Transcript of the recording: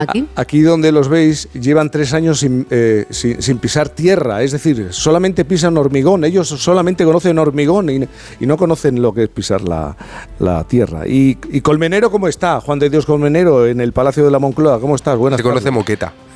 Aquí donde los veis llevan 3 años sin pisar tierra, es decir, solamente pisan hormigón. Ellos solamente conocen hormigón y no conocen lo que es pisar la tierra. ¿Y Colmenero cómo está? Juan de Dios Colmenero, en el Palacio de la Moncloa, ¿cómo estás? Buenas tardes. Se conoce moqueta.